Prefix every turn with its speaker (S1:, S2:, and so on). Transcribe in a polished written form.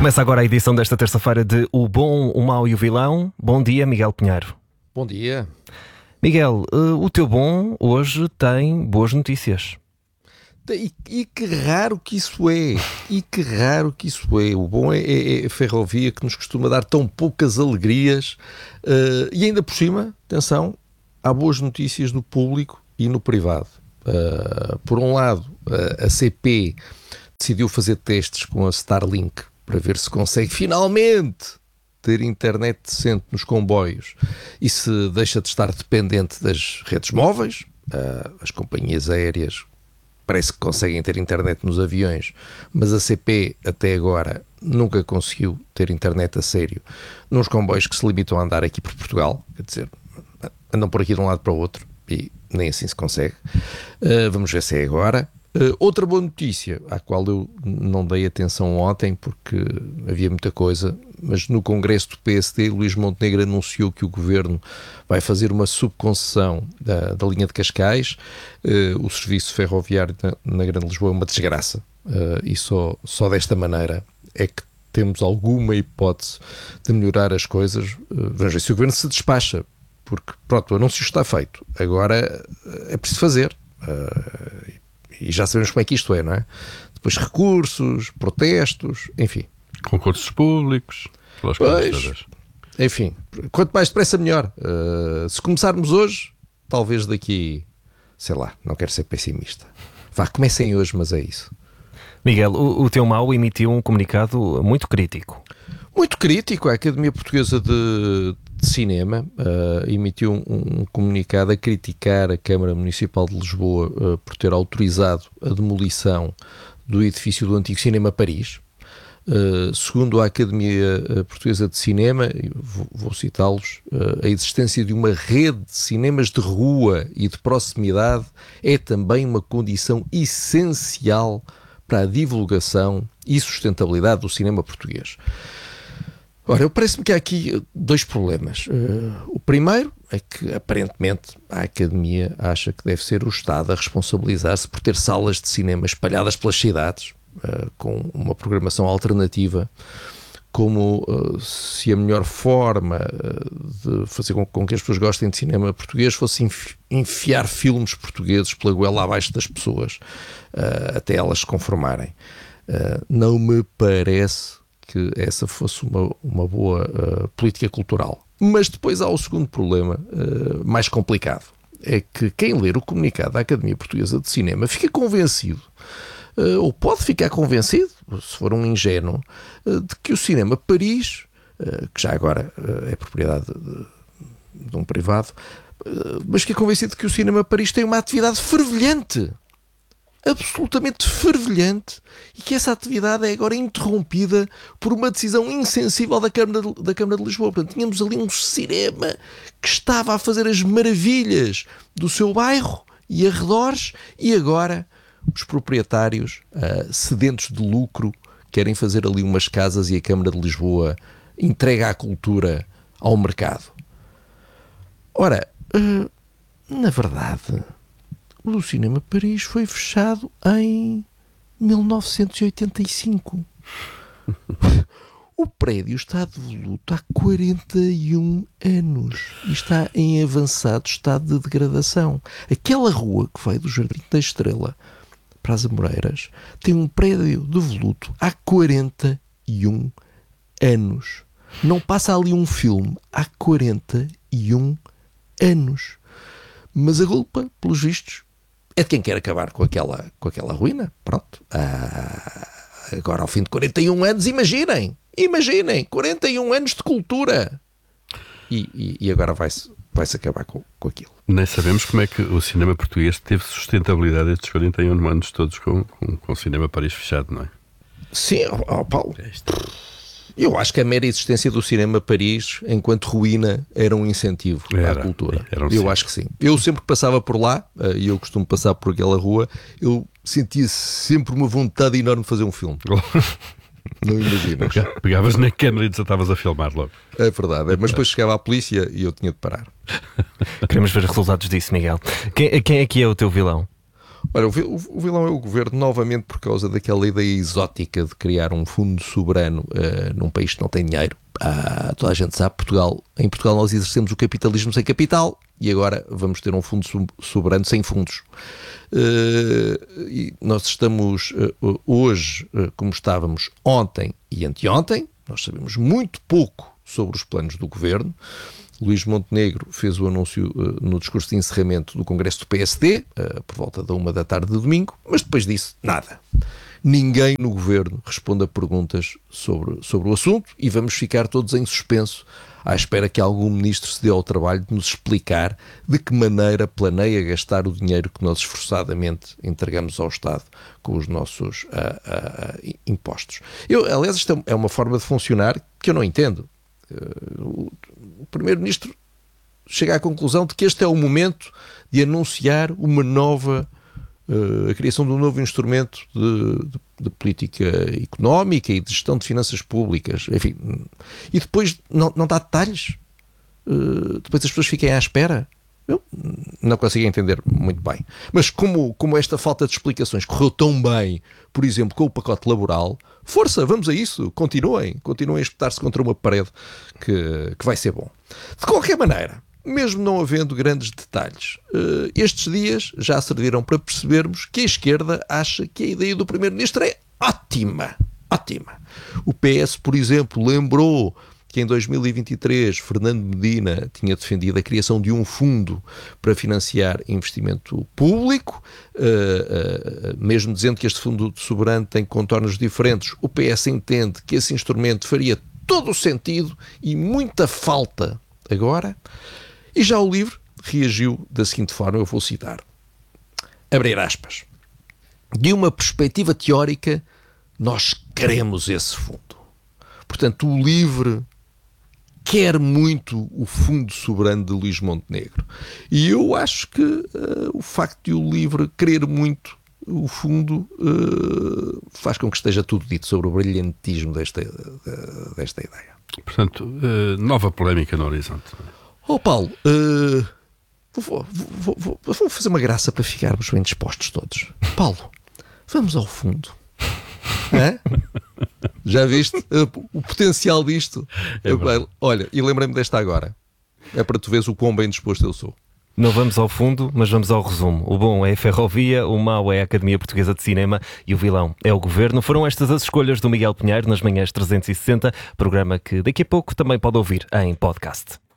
S1: Começa agora a edição desta terça-feira de O Bom, o Mau e o Vilão. Bom dia, Miguel Pinheiro.
S2: Bom dia.
S1: Miguel, o teu bom hoje tem boas notícias.
S2: E que raro que isso é. O bom é a ferrovia que nos costuma dar tão poucas alegrias. E ainda por cima, atenção, há boas notícias no público e no privado. Por um lado, a CP decidiu fazer testes com a Starlink para ver se consegue finalmente ter internet decente nos comboios e se deixa de estar dependente das redes móveis. As companhias aéreas parece que conseguem ter internet nos aviões, mas a CP até agora nunca conseguiu ter internet a sério nos comboios que se limitam a andar aqui por Portugal. Quer dizer, andam por aqui de um lado para o outro e nem assim se consegue. Vamos ver se é agora. Outra boa notícia, à qual eu não dei atenção ontem porque havia muita coisa, mas no Congresso do PSD, Luís Montenegro anunciou que o Governo vai fazer uma subconcessão da linha de Cascais. O serviço ferroviário na Grande Lisboa é uma desgraça, e só desta maneira é que temos alguma hipótese de melhorar as coisas. Vamos ver se o Governo se despacha, porque pronto, o anúncio está feito, agora é preciso fazer. E já sabemos como é que isto é, não é? Depois recursos, protestos, enfim.
S3: Concursos públicos, pelas coisas todas.
S2: Enfim, quanto mais depressa melhor. Se começarmos hoje, talvez daqui, sei lá, não quero ser pessimista. Vá, comecem hoje, mas é isso.
S1: Miguel, o teu mau emitiu um comunicado muito crítico.
S2: Muito crítico. A Academia Portuguesa de Cinema emitiu um comunicado a criticar a Câmara Municipal de Lisboa por ter autorizado a demolição do edifício do antigo Cinema Paris. Segundo a Academia Portuguesa de Cinema, vou citá-los, a existência de uma rede de cinemas de rua e de proximidade é também uma condição essencial para a divulgação e sustentabilidade do cinema português. Ora, parece-me que há aqui dois problemas. O primeiro é que, aparentemente, a Academia acha que deve ser o Estado a responsabilizar-se por ter salas de cinema espalhadas pelas cidades, com uma programação alternativa, como se a melhor forma de fazer com que as pessoas gostem de cinema português fosse enfiar filmes portugueses pela goela abaixo das pessoas, até elas se conformarem. Não me parece que essa fosse uma boa política cultural. Mas depois há o segundo problema, mais complicado. É que quem ler o comunicado da Academia Portuguesa de Cinema fica convencido, ou pode ficar convencido, se for um ingênuo, de que o Cinema Paris, que já agora é propriedade de um privado, mas fica convencido de que o Cinema Paris tem uma atividade fervilhante, absolutamente fervilhante, e que essa atividade é agora interrompida por uma decisão insensível da Câmara de Lisboa. Portanto, tínhamos ali um cinema que estava a fazer as maravilhas do seu bairro e arredores, e agora os proprietários, sedentos de lucro, querem fazer ali umas casas e a Câmara de Lisboa entrega a cultura ao mercado. Ora, na verdade, o Cinema Paris foi fechado em 1985. O prédio está devoluto há 41 anos e está em avançado estado de degradação. Aquela rua que vai do Jardim da Estrela para as Amoreiras tem um prédio devoluto há 41 anos. Não passa ali um filme há 41 anos. Mas a culpa, pelos vistos, é de quem quer acabar com aquela ruína. Pronto. Agora, ao fim de 41 anos, imaginem, 41 anos de cultura. E agora vai-se acabar com aquilo.
S3: Nem sabemos como é que o cinema português teve sustentabilidade estes 41 anos todos com o Cinema Paris fechado, não é?
S2: Sim, Paulo. Eu acho que a mera existência do Cinema Paris, enquanto ruína, era um incentivo à cultura. Eu acho que sim. Eu sempre que passava por lá, e eu costumo passar por aquela rua, eu sentia sempre uma vontade enorme de fazer um filme. Não imaginas.
S3: Pegavas na câmera e desatavas a filmar logo.
S2: É verdade, mas depois chegava a polícia e eu tinha de parar.
S1: Queremos ver os resultados disso, Miguel. Quem é que é o teu vilão?
S2: Olha, o vilão é o governo, novamente por causa daquela ideia exótica de criar um fundo soberano num país que não tem dinheiro. Toda a gente sabe, em Portugal nós exercemos o capitalismo sem capital e agora vamos ter um fundo soberano sem fundos. E nós estamos hoje, como estávamos ontem e anteontem, nós sabemos muito pouco sobre os planos do governo. Luís Montenegro fez o anúncio no discurso de encerramento do Congresso do PSD, por volta da 1 da tarde de domingo, mas depois disso, nada. Ninguém no governo responde a perguntas sobre o assunto e vamos ficar todos em suspenso à espera que algum ministro se dê ao trabalho de nos explicar de que maneira planeia gastar o dinheiro que nós esforçadamente entregamos ao Estado com os nossos impostos. Aliás, isto é uma forma de funcionar que eu não entendo. O Primeiro-Ministro chega à conclusão de que este é o momento de anunciar a criação de um novo instrumento de política económica e de gestão de finanças públicas, enfim, e depois não dá detalhes, depois as pessoas fiquem à espera. Eu não consigo entender muito bem. Mas como esta falta de explicações correu tão bem, por exemplo, com o pacote laboral, força, vamos a isso, continuem a espetar-se contra uma parede que vai ser bom. De qualquer maneira, mesmo não havendo grandes detalhes, estes dias já serviram para percebermos que a esquerda acha que a ideia do Primeiro-Ministro é ótima. O PS, por exemplo, lembrou que em 2023 Fernando Medina tinha defendido a criação de um fundo para financiar investimento público, mesmo dizendo que este fundo soberano tem contornos diferentes. O PS entende que esse instrumento faria todo o sentido e muita falta agora. E já o LIVRE reagiu da seguinte forma, eu vou citar. Abrir aspas. De uma perspectiva teórica, nós queremos esse fundo. Portanto, o LIVRE quer muito o fundo soberano de Luís Montenegro. E eu acho que o facto de o LIVRE querer muito o fundo faz com que esteja tudo dito sobre o brilhantismo desta ideia.
S3: Portanto, nova polémica no horizonte.
S2: Paulo, vou fazer uma graça para ficarmos bem dispostos todos. Paulo, vamos ao fundo. Hã? Já viste o potencial disto? Olha, e lembrei-me desta agora. É para tu veres o quão bem disposto eu sou.
S1: Não vamos ao fundo, mas vamos ao resumo. O bom é a Ferrovia, o mau é a Academia Portuguesa de Cinema e o vilão é o Governo. Foram estas as escolhas do Miguel Pinheiro nas Manhãs 360, programa que daqui a pouco também pode ouvir em podcast.